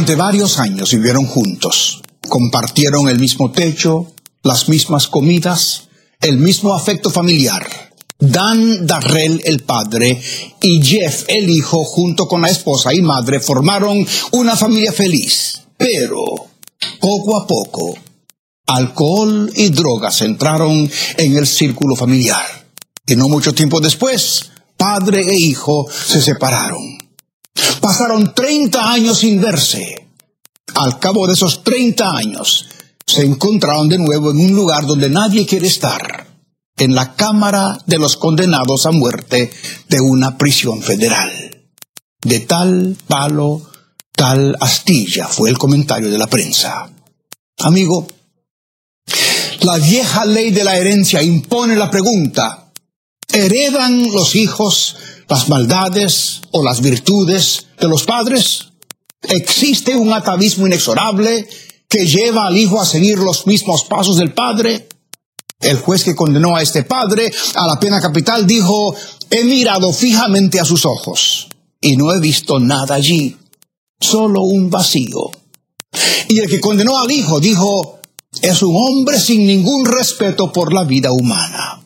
Durante varios años vivieron juntos. Compartieron el mismo techo, las mismas comidas, el mismo afecto familiar. Dan Darrell, el padre, y Jeff, el hijo, junto con la esposa y madre, formaron una familia feliz. Pero, poco a poco, alcohol y drogas entraron en el círculo familiar. Y no mucho tiempo después, padre e hijo se separaron. Pasaron 30 años sin verse. Al cabo de esos 30 años, se encontraron de nuevo en un lugar donde nadie quiere estar. En la cámara de los condenados a muerte de una prisión federal. De tal palo, tal astilla, fue el comentario de la prensa. Amigo, la vieja ley de la herencia impone la pregunta: ¿heredan los hijos las maldades o las virtudes de los padres? ¿Existe un atavismo inexorable que lleva al hijo a seguir los mismos pasos del padre? El juez que condenó a este padre a la pena capital dijo: he mirado fijamente a sus ojos y no he visto nada allí, solo un vacío. Y el que condenó al hijo dijo: es un hombre sin ningún respeto por la vida humana.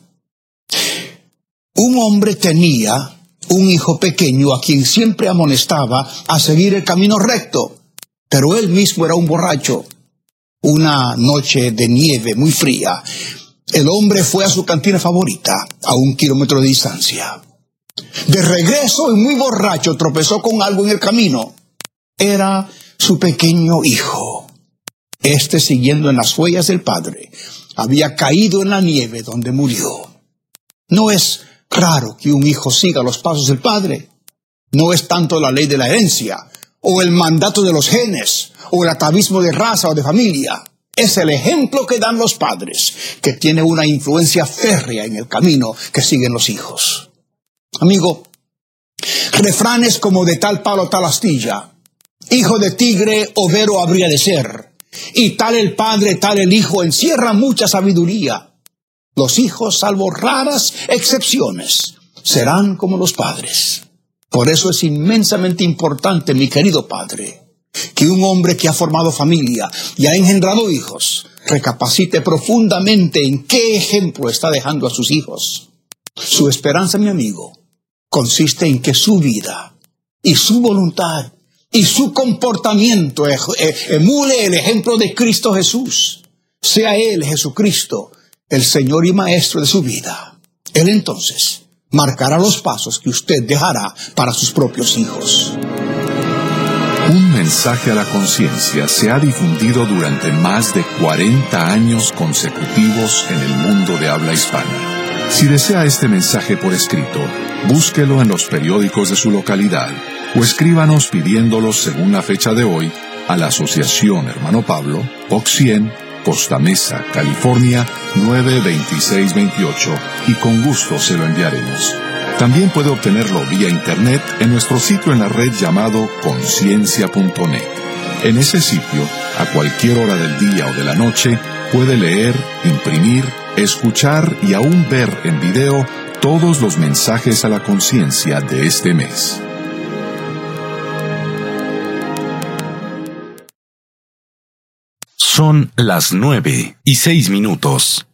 Un hombre tenía un hijo pequeño a quien siempre amonestaba a seguir el camino recto, pero él mismo era un borracho. Una noche de nieve muy fría, el hombre fue a su cantina favorita, a 1 kilómetro de distancia. De regreso y muy borracho, tropezó con algo en el camino. Era su pequeño hijo. Este, siguiendo en las huellas del padre, había caído en la nieve donde murió. No es raro que un hijo siga los pasos del padre. No es tanto la ley de la herencia, o el mandato de los genes, o el atavismo de raza o de familia. Es el ejemplo que dan los padres, que tiene una influencia férrea en el camino que siguen los hijos. Amigo, refranes como de tal palo tal astilla, hijo de tigre, overo habría de ser, y tal el padre, tal el hijo, encierran mucha sabiduría. Los hijos, salvo raras excepciones, serán como los padres. Por eso es inmensamente importante, mi querido padre, que un hombre que ha formado familia y ha engendrado hijos recapacite profundamente en qué ejemplo está dejando a sus hijos. Su esperanza, mi amigo, consiste en que su vida y su voluntad y su comportamiento emule el ejemplo de Cristo Jesús. Sea Él, Jesucristo, el Señor y Maestro de su vida. Él entonces marcará los pasos que usted dejará para sus propios hijos. Un mensaje a la conciencia se ha difundido durante más de 40 años consecutivos en el mundo de habla hispana. Si desea este mensaje por escrito, búsquelo en los periódicos de su localidad o escríbanos pidiéndolo según la fecha de hoy a la Asociación Hermano Pablo, Box 100, Costa Mesa, California, 92628, y con gusto se lo enviaremos. También puede obtenerlo vía internet en nuestro sitio en la red llamado conciencia.net. En ese sitio, a cualquier hora del día o de la noche, puede leer, imprimir, escuchar y aún ver en video todos los mensajes a la conciencia de este mes. Son las 9:06.